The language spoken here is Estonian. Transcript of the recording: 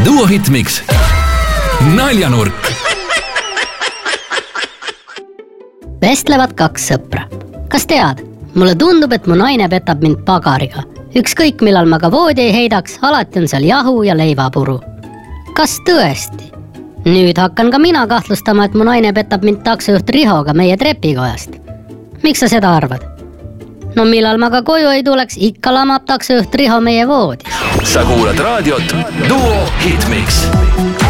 Duo Hitmix naljanurk. Vestlevad kaks sõpra. Kas tead? Mulle tundub, et mu naine petab mind pagariga. Ükskõik millal ma ka voodi ei heidaks, alati on seal jahu ja leivapuru. Kas tõesti? Nüüd hakkan ka mina kahtlustama, et mu naine petab mind taksojuht Rihoga meie trepikojast. Miks sa seda arvad? No millal ma ka koju ei tuleks, ikka lamab taksojuht Riho meie voodis. Sa kuulad raadiot Duo Hitmix.